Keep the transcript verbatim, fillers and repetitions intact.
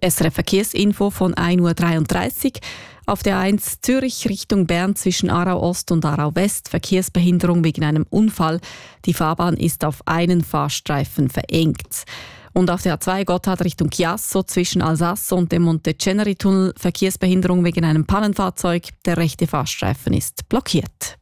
S R F Verkehrsinfo von ein Uhr dreiunddreißig. Auf der A eins Zürich Richtung Bern zwischen Aarau Ost und Aarau West Verkehrsbehinderung wegen einem Unfall. Die Fahrbahn ist auf einen Fahrstreifen verengt. Und auf der A zwei Gotthard Richtung Chiasso zwischen Alsace und dem Monteceneri-Tunnel Verkehrsbehinderung wegen einem Pannenfahrzeug. Der rechte Fahrstreifen ist blockiert.